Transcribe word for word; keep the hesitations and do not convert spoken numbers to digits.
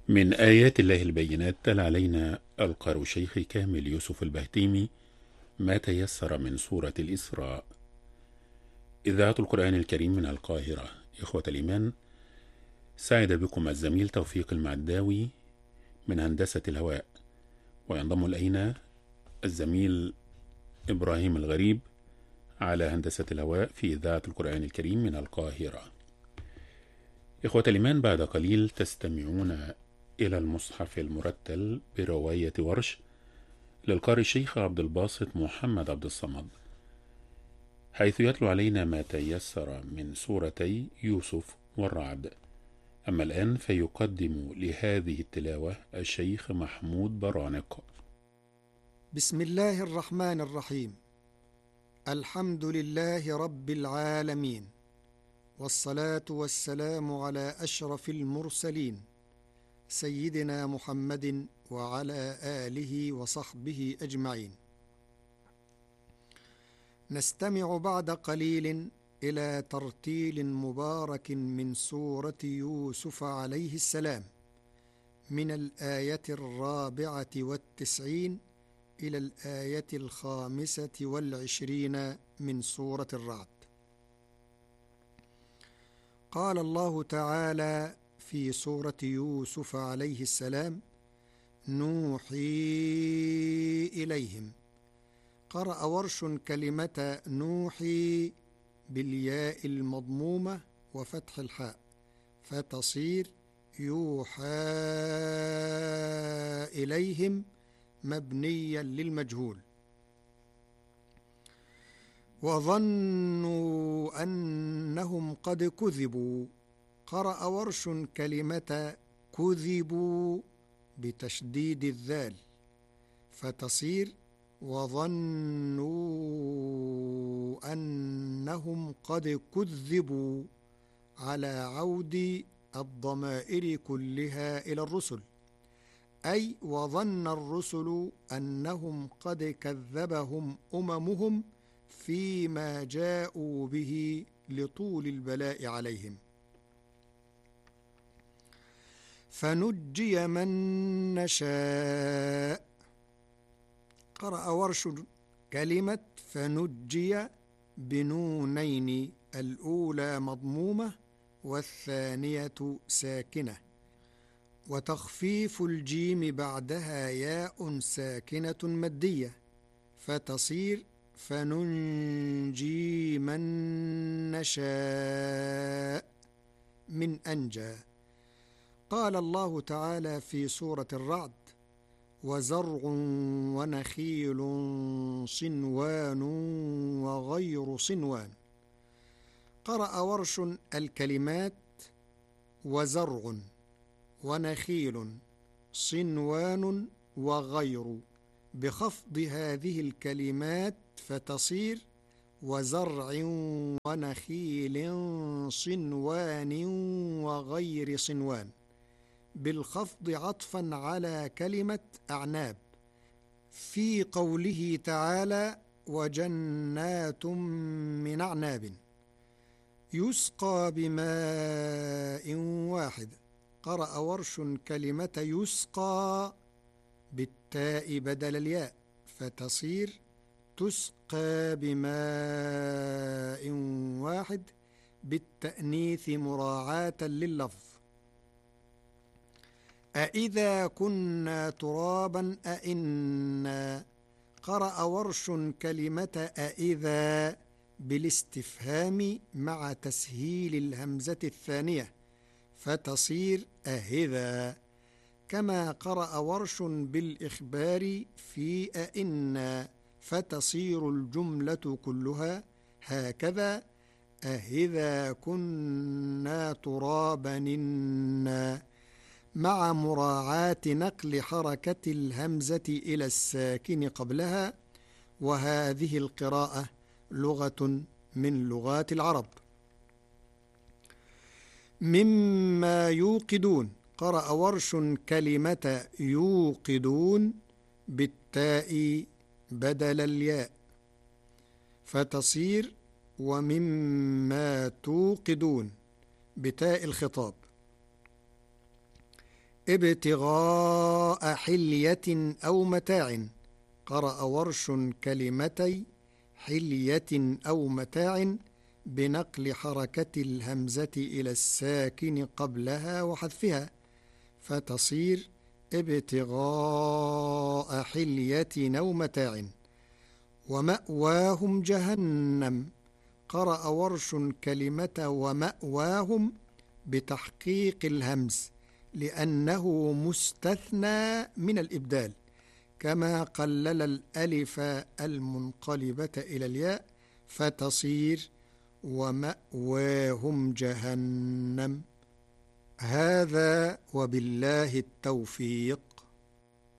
من آيات الله البينات تلا علينا القارئ الشيخ كامل يوسف البهتيمي ما تيسر من سورة الإسراء. إذاعة القرآن الكريم من القاهرة. إخوة الإيمان، سعد بكم الزميل توفيق المعداوي من هندسة الهواء، وينضم إلينا الزميل إبراهيم الغريب على هندسة الهواء في إذاعة القرآن الكريم من القاهرة. إخوة الإيمان، بعد قليل تستمعون إلى المصحف المرتل برواية ورش للقارئ الشيخ عبد الباسط محمد عبد الصمد، حيث يتلو علينا ما تيسر من سورتي يوسف والرعد. أما الآن فيقدم لهذه التلاوة الشيخ محمود برانق. بسم الله الرحمن الرحيم. الحمد لله رب العالمين، والصلاة والسلام على أشرف المرسلين سيدنا محمد وعلى آله وصحبه أجمعين. نستمع بعد قليل إلى ترتيل مبارك من سورة يوسف عليه السلام، من الآية الرابعة والتسعين إلى الآية الخامسة والعشرين من سورة الرعد. قال الله تعالى في سورة يوسف عليه السلام: نوحي إليهم. قرأ ورش كلمة نوحي بالياء المضمومة وفتح الحاء، فتصير يوحى إليهم مبنيا للمجهول. وظنوا أنهم قد كذبوا. قرأ ورش كلمة كذبوا بتشديد الذال، فتصير وظنوا أنهم قد كذبوا، على عود الضمائر كلها إلى الرسل، أي وظن الرسل أنهم قد كذبهم أممهم فيما جاءوا به لطول البلاء عليهم. فنجي من نشاء. قرأ ورش كلمة فنجي بنونين، الأولى مضمومة والثانية ساكنة، وتخفيف الجيم بعدها ياء ساكنة مدية، فتصير فننجي من نشاء من أنجى. قال الله تعالى في سورة الرعد: وزرع ونخيل صنوان وغير صنوان. قرأ ورش الكلمات وزرع ونخيل صنوان وغير بخفض هذه الكلمات، فتصير وزرع ونخيل صنوان وغير صنوان، بالخفض عطفا على كلمة أعناب في قوله تعالى: وجنات من أعناب. يسقى بماء واحد. قرأ ورش كلمة يسقى بالتاء بدل الياء، فتصير تسقى بماء واحد بالتأنيث مراعاة لللفظ. أإذا كنا ترابا أإنا. قرأ ورش كلمة أإذا بالاستفهام مع تسهيل الهمزة الثانية، فتصير أهذا، كما قرأ ورش بالإخبار في أئنا، فتصير الجملة كلها هكذا: أهذا كنا ترابا إنا، مع مراعاة نقل حركة الهمزة إلى الساكن قبلها، وهذه القراءة لغة من لغات العرب. مما يوقدون. قرأ ورش كلمة يوقدون بالتاء بدل الياء، فتصير ومما توقدون بتاء الخطاب. ابتغاء حلية أو متاع. قرأ ورش كلمتي حلية أو متاع بنقل حركة الهمزة إلى الساكن قبلها وحذفها، فتصير ابتغاء حلية أو متاع. ومأواهم جهنم. قرأ ورش كلمة ومأواهم بتحقيق الهمز لأنه مستثنى من الإبدال، كما قلل الألف المنقلبة إلى الياء فتصير ومأواهم جهنم. هذا وبالله التوفيق.